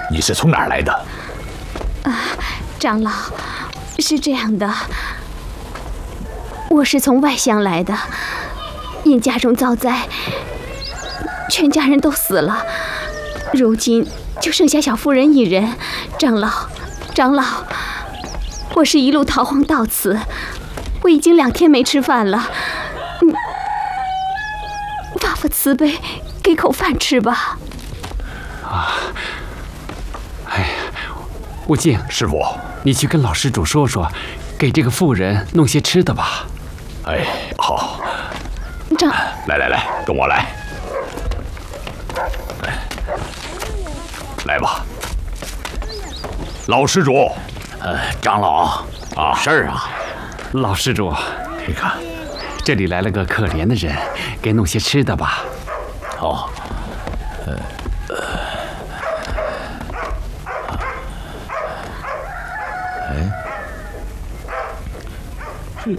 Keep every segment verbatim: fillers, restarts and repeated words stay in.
你是从哪儿来的？ 啊，长老，是这样的，我是从外乡来的，因家中遭灾，全家人都死了，如今就剩下小妇人一人。长老，长老，我是一路逃荒到此，我已经两天没吃饭了，你发发慈悲，给口饭吃吧。 啊，哎呀，悟净师傅， 你去跟老施主说说，给这个妇人弄些吃的吧。 哎，好。 长， 来来来，跟我来。来吧，老施主。 呃，长老啊，事儿啊。 老施主， 你看， 这里来了个可怜的人，给弄些吃的吧。 哦，呃，呃，哎，这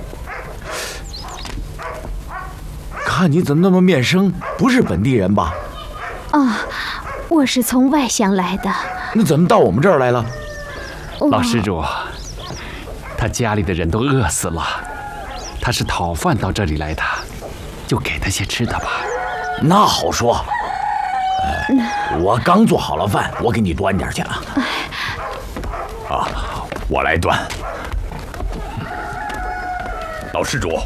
看你怎么那么面生，不是本地人吧？ 啊，我是从外乡来的。 那怎么到我们这儿来了？ 老施主，他家里的人都饿死了，他是讨饭到这里来的，就给他些吃的吧。 那好说。哎，我刚做好了饭，我给你端点去啊。 啊，我来端。老施主。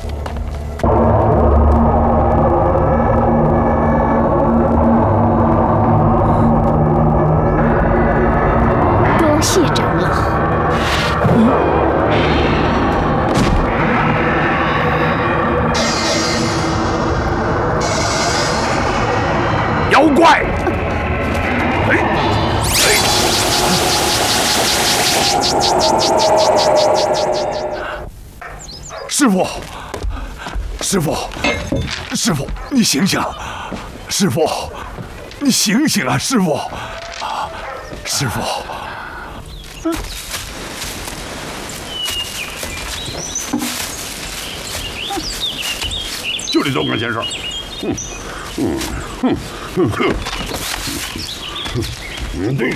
多谢长老。嗯。 妖怪！哎哎！师傅，师傅，师傅，你醒醒！师傅，你醒醒啊！师傅，师傅。 就得这么件事。嗯嗯哼哼哼，嗯对。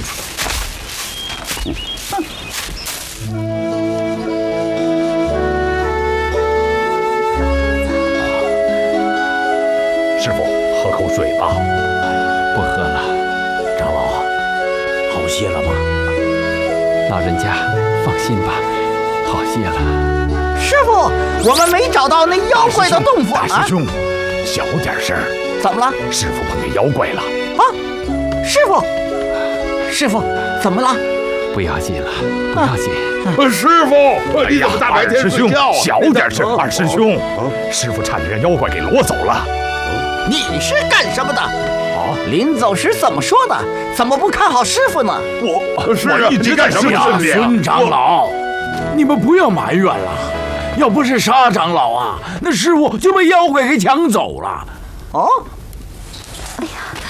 师傅，喝口水吧。 不喝了。 长老，好些了吗？ 老人家放心吧，好些了。 师傅，我们没找到那妖怪的洞府啊！ 大师兄，小点声。 怎么了？ 师傅碰见妖怪了。 啊！师傅，师傅，怎么了？ 不要紧了，不要紧。 啊、师傅，你怎么大白天睡觉、啊？ 小点声，二师兄。啊、师傅差点让妖怪给掳走了。 你是干什么的？哦，临走时怎么说的？怎么不看好师傅呢？ 我是我一直干什么呀？孙长老，你们不要埋怨了。要不是沙长老啊，那师傅就被妖怪给抢走了。 哦， 哎呀！